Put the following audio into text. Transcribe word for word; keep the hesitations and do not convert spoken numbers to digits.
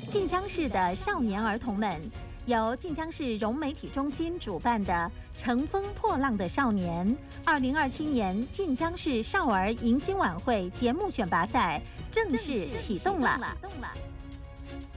晋江市的少年儿童们，由晋江市融媒体中心主办的《乘风破浪的少年》二零二七年晋江市少儿迎新晚会节目选拔赛正式启动了。